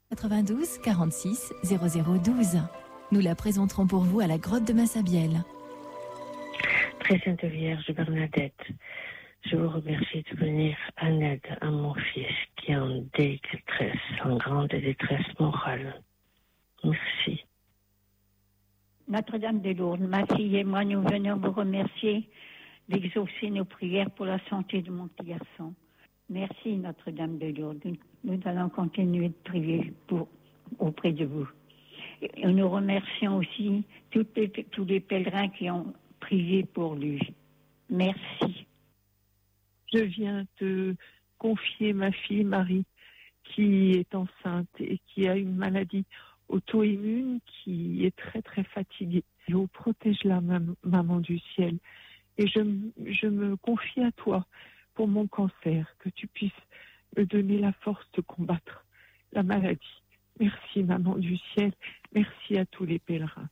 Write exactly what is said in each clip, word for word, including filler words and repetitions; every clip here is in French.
quatre-vingt-douze quarante-six zéro zéro douze. Nous la présenterons pour vous à la grotte de Massabielle. Très Sainte Vierge Bernadette, je vous remercie de venir en aide à mon fils qui est en détresse, en grande détresse morale. Merci. Notre-Dame de Lourdes, ma fille et moi, nous venons vous remercier d'exaucer nos prières pour la santé de mon petit garçon. Merci, Notre-Dame de Lourdes. Nous allons continuer de prier pour, auprès de vous. Et nous remercions aussi toutes les, tous les pèlerins qui ont prié pour lui. Merci. Je viens te confier ma fille Marie, qui est enceinte et qui a une maladie auto-immune, qui est très très fatiguée. Oh, protège-la, maman du ciel. Et je, je me confie à toi pour mon cancer, que tu puisses me donner la force de combattre la maladie. Merci, maman du ciel. Merci à tous les pèlerins.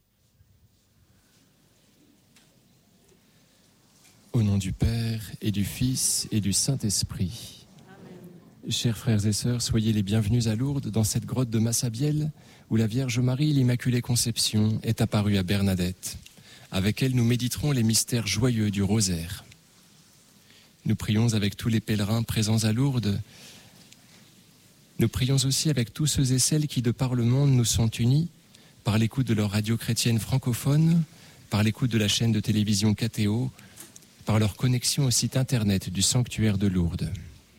Au nom du Père et du Fils et du Saint-Esprit. Amen. Chers frères et sœurs, soyez les bienvenus à Lourdes, dans cette grotte de Massabielle, où la Vierge Marie, l'Immaculée Conception, est apparue à Bernadette. Avec elle, nous méditerons les mystères joyeux du rosaire. Nous prions avec tous les pèlerins présents à Lourdes. Nous prions aussi avec tous ceux et celles qui, de par le monde, nous sont unis, par l'écoute de leur radio chrétienne francophone, par l'écoute de la chaîne de télévision K T O, par leur connexion au site internet du sanctuaire de Lourdes.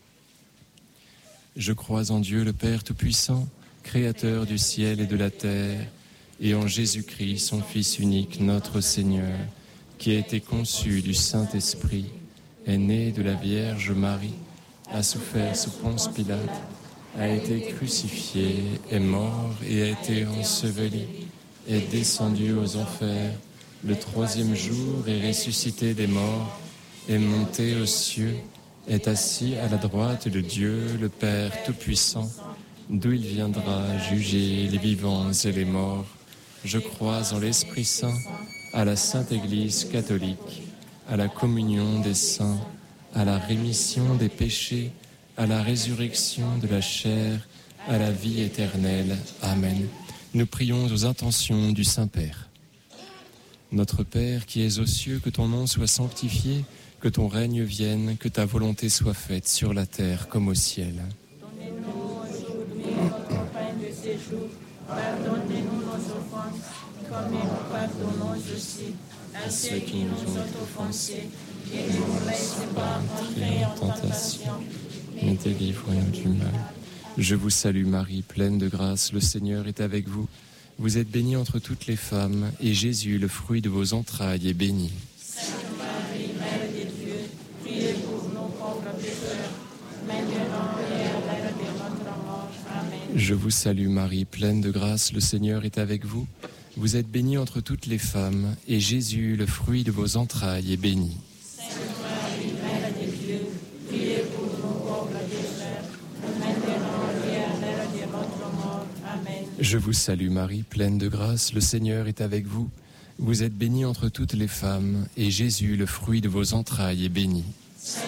Je crois en Dieu le Père Tout-Puissant, Créateur du ciel et de la terre, et en Jésus-Christ, son Fils unique, notre Seigneur, qui a été conçu du Saint-Esprit, est né de la Vierge Marie, a souffert sous Ponce Pilate, a été crucifié, est mort et a été enseveli, est descendu aux enfers, le troisième jour est ressuscité des morts, est monté aux cieux, est assis à la droite de Dieu, le Père Tout-Puissant, d'où il viendra juger les vivants et les morts. Je crois en l'Esprit Saint, à la Sainte Église catholique, à la communion des saints, à la rémission des péchés, à la résurrection de la chair, à la vie éternelle. Amen. Nous prions aux intentions du Saint-Père. Notre Père qui es aux cieux, que ton nom soit sanctifié, que ton règne vienne, que ta volonté soit faite sur la terre comme au ciel. Donnez-nous aujourd'hui notre pain de ce jour. Pardonnez-nous nos offenses, comme nous pardonnons aussi à ceux qui nous ont offensés. Et ne nous laisse pas entrer en tentation, mais délivre-nous du mal. Je vous salue Marie, pleine de grâce, le Seigneur est avec vous. Vous êtes bénie entre toutes les femmes, et Jésus, le fruit de vos entrailles, est béni. Sainte Marie, Mère de Dieu, priez pour nous pauvres pécheurs, maintenant et à l'heure de notre mort. Amen. Je vous salue Marie, pleine de grâce, le Seigneur est avec vous. Vous êtes bénie entre toutes les femmes, et Jésus, le fruit de vos entrailles, est béni. Sainte Marie, Mère de Dieu, priez pour nous pauvres pécheurs, maintenant et à l'heure de notre mort. Amen. Je vous salue Marie, pleine de grâce, le Seigneur est avec vous. Vous êtes bénie entre toutes les femmes, et Jésus, le fruit de vos entrailles, est béni. Sainte